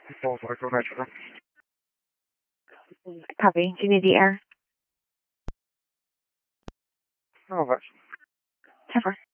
Over, go ahead. Copy. Do you need the air? Over. 10-4.